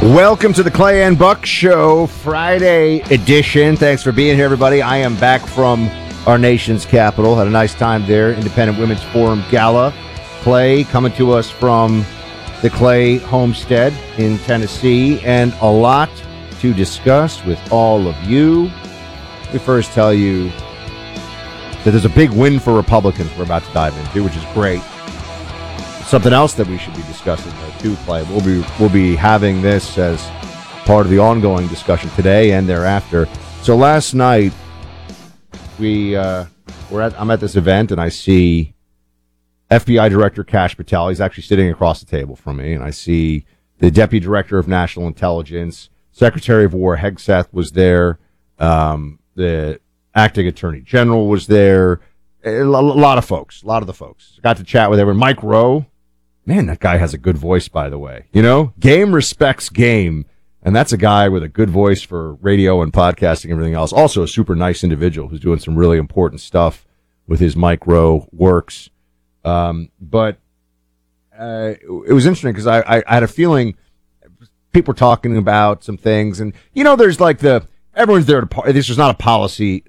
Welcome to the Clay and Buck Show, Friday edition. Thanks for being here, everybody. I am back from our nation's capital. Had a nice time there. Independent Women's Forum Gala. Clay coming to us from the Clay homestead in Tennessee, and a lot to discuss with all of you. Let me first tell you that there's a big win for Republicans we're about to dive into, which is great. Something else that we should be discussing, though, too, Clay. We'll be having this as part of the ongoing discussion today and thereafter. So last night, I'm at this event, and I see FBI Director Kash Patel. He's actually sitting across the table from me, and I see the Deputy Director of National Intelligence, Secretary of War Hegseth was there, the Acting Attorney General was there, a lot of the folks. Got to chat with everyone. Mike Rowe. Man, that guy has a good voice, by the way. You know, game respects game, and that's a guy with a good voice for radio and podcasting and everything else. Also a super nice individual who's doing some really important stuff with his Mike Rowe works. But it was interesting because I had a feeling people were talking about some things, and, you know, there's like everyone's there to, this is not a policy